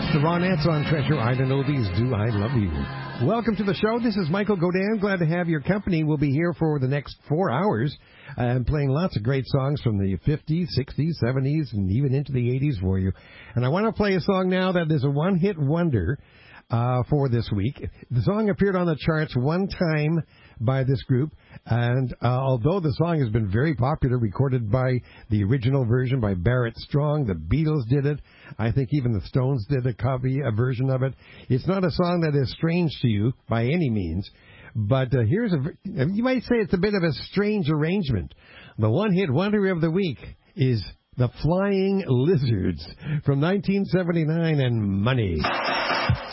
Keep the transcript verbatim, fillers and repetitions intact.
The Ronettes on Treasure Island Oldies, Do I Love You. Welcome to the show. This is Michael Godin. Glad to have your company. We'll be here for the next four hours and playing lots of great songs from the fifties, sixties, seventies, and even into the eighties for you. And I want to play a song now that is a one-hit wonder uh, for this week. The song appeared on the charts one time by this group, and uh, although the song has been very popular, recorded by the original version by Barrett Strong, the Beatles did it, I think even the Stones did a copy, a version of it. It's not a song that is strange to you by any means, but uh, here's a, you might say it's a bit of a strange arrangement. The one-hit wonder of the week is The Flying Lizards from nineteen seventy-nine and Money.